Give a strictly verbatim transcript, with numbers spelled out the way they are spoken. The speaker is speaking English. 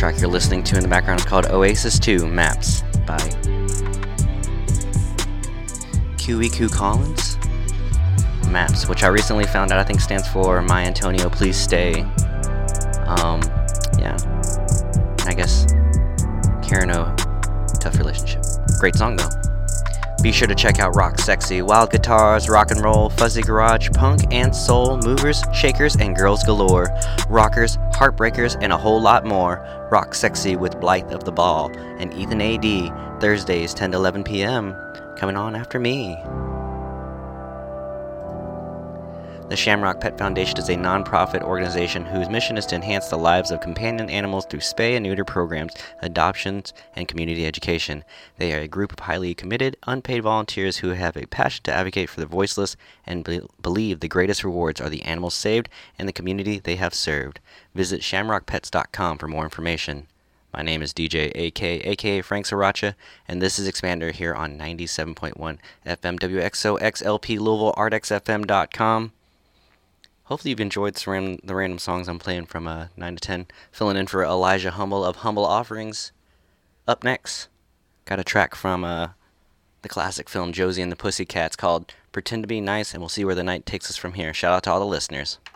track you're listening to in the background is called Oasis two Maps by Q E Q Collins. Maps, which I recently found out I think stands for My Antonio Please Stay. Um, yeah. I guess Karen-O, tough relationship. Great song though. Be sure to check out Rock Sexy, wild guitars, rock and roll, fuzzy garage, punk and soul, movers, shakers, and girls galore, rockers, heartbreakers, and a whole lot more. Rock Sexy with Blythe of the Ball and Ethan A D, Thursdays ten to eleven p.m. coming on after me. The Shamrock Pet Foundation is a non-profit organization whose mission is to enhance the lives of companion animals through spay and neuter programs, adoptions, and community education. They are a group of highly committed, unpaid volunteers who have a passion to advocate for the voiceless and be- believe the greatest rewards are the animals saved and the community they have served. Visit shamrock pets dot com for more information. My name is D J A K, aka Frank Sriracha, and this is Expander here on ninety-seven point one F M W X O X L P Louisville, art x f m dot com. Hopefully you've enjoyed the random, the random songs I'm playing from uh, nine to ten. Filling in for Elijah Humble of Humble Offerings. Up next, got a track from uh, the classic film Josie and the Pussycats called Pretend to Be Nice, and we'll see where the night takes us from here. Shout out to all the listeners.